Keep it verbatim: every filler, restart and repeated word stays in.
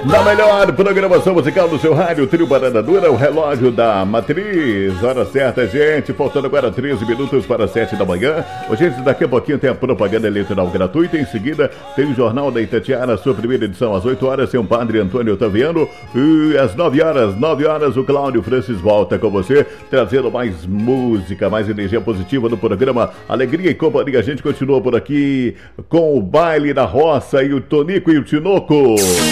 Na melhor programação musical do seu rádio, Trio Banana Dura, o relógio da matriz. Hora certa, gente. Faltando agora treze minutos para sete da manhã. Ô, gente, daqui a pouquinho tem a propaganda eleitoral gratuita. Em seguida, tem o Jornal da Itatiaia, sua primeira edição. Às oito horas, tem o Padre Antônio Otaviano. E às nove horas, nove horas, o Cláudio Francis volta com você, trazendo mais música, mais energia positiva no programa Alegria e Companhia. A gente continua por aqui com o Baile da Roça e o Tonico e o Tinoco.